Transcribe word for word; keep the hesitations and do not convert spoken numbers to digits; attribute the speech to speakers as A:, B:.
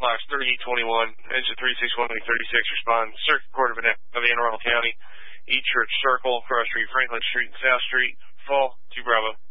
A: Blacks thirty-eight twenty-one, engine three six one thirty-six, respond, Circuit Court of, of Anne Arundel County, E Church Circle, Cross Street, Franklin Street, and South Street, fall to Bravo.